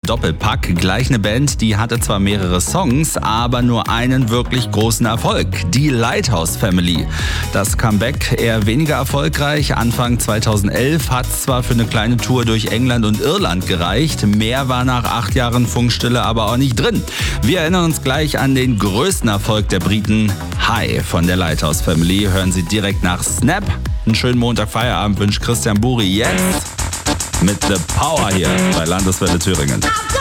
Doppelpack. Gleich eine Band, die hatte zwar mehrere Songs, aber nur einen wirklich großen Erfolg. Die Lighthouse Family. Das Comeback eher weniger erfolgreich. Anfang 2011 hat es zwar für eine kleine Tour durch England und Irland gereicht. Mehr war nach 8 Jahren Funkstille aber auch nicht drin. Wir erinnern uns gleich an den größten Erfolg der Briten. Hi von der Lighthouse Family. Hören Sie direkt nach Snap. Einen schönen Montag-Feierabend wünscht Christian Buri jetzt mit The Power hier bei Landeswelle Thüringen.